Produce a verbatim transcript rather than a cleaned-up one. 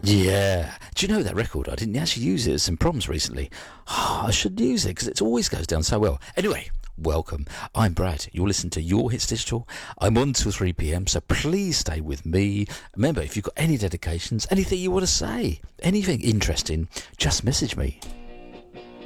Yeah. Do you know that record? I didn't actually use it at some proms recently. Oh, I should use it because it always goes down so well. Anyway, welcome. I'm Brad. You're listening to Your Hits Digital. I'm on till three p.m, so please stay with me. Remember, if you've got any dedications, anything you want to say, anything interesting, just message me.